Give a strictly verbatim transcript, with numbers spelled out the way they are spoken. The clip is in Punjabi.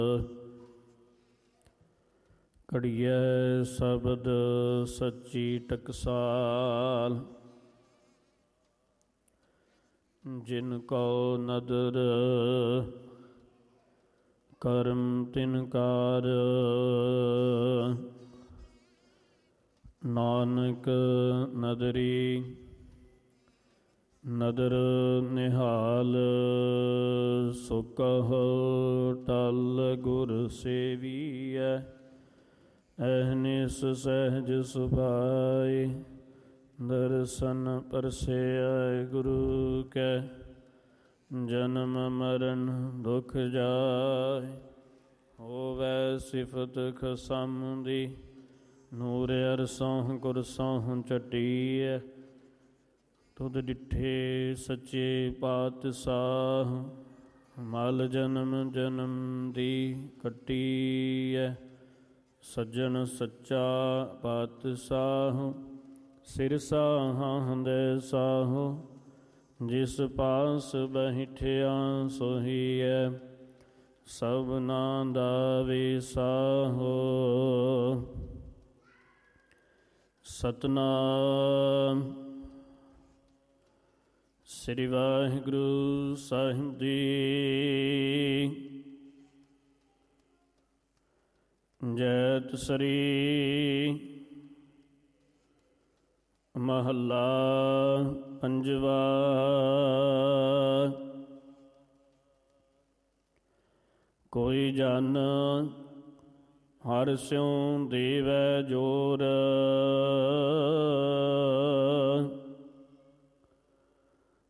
ਘੜੀਐ ਸ਼ਬਦ ਸੱਚੀ ਟਕਸਾਲ, ਜਿਨ ਕਉ ਨਦਰ ਕਰਮ ਤਿਨਕਾਰ। ਨਾਨਕ ਨਦਰੀ ਨਦਰ ਨਿਹਾਲ, ਸੋ ਕਹੋ ਟਲ ਗੁਰ ਸੇਵੀਐ। ਅਹਨਿਸ ਸਹਿਜ ਸੁਭਾਈ, ਦਰਸ਼ਨ ਪਰਸੈ ਗੁਰੂ ਕੈ। ਜਨਮ ਮਰਨ ਦੁਖ ਜਾਇ, ਹੋਵੈ ਸਿਫਤ ਖਸਮ ਦੀ। ਨੂਰ ਅਰਸੋਂ ਗੁਰਸੋਂ ਚਟੀਐ, ਤੁਧ ਡਿਠੇ ਸੱਚੇ ਪਾਤਸ਼ਾਹ। ਮਲ ਜਨਮ ਜਨਮ ਦੀ ਕੱਟੀਐ, ਸੱਜਣ ਸੱਚਾ ਪਾਤਸ਼ਾਹ। ਸਿਰ ਸਾਹਾਂਦੇ ਸਾਹੋ, ਜਿਸ ਪਾਸ ਬੈਠਿਆ ਸੋਹੀਐ। ਸਭਨਾ ਦਾ ਵਿਸਾਹੋ, ਸਤਨਾਮ ਸ੍ਰੀ ਵਾਹਿਗੁਰੂ ਸਾਹਿਬ ਜੀ। ਜੈਤ ਸ੍ਰੀ ਮਹੱਲਾ ਪੰਜਵਾ। ਕੋਈ ਜਨ ਹਰਿ ਸਿਉ ਦੇਵੈ ਜੋਰ,